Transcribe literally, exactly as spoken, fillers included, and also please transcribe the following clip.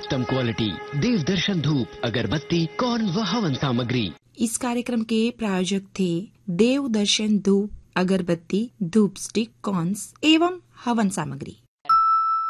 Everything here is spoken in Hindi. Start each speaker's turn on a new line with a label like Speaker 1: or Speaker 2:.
Speaker 1: उत्तम क्वालिटी देव दर्शन धूप अगरबत्ती कौन व हवन सामग्री।
Speaker 2: इस कार्यक्रम के प्रायोजक थे देव दर्शन धूप अगरबत्ती धूप स्टिक कॉर्न्स एवं हवन सामग्री।